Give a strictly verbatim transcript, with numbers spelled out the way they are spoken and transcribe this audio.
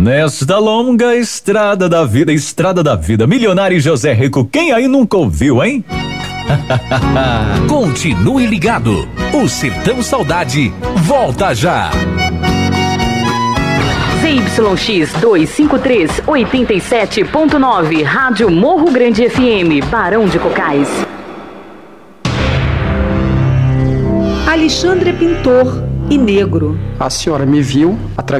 Nesta longa estrada da vida, estrada da vida, Milionário José Rico, quem aí nunca ouviu, hein? Continue ligado, o Sertão Saudade volta já. Z Y X duzentos e cinquenta e três, oitenta e sete ponto nove, Rádio Morro Grande F M, Barão de Cocais. Alexandre é pintor e negro. A senhora me viu através